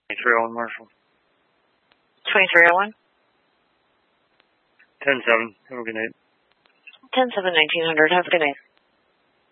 2301 Marshall. 2301? 10-7. Have a good night. 10-7, 1900. Have a good night.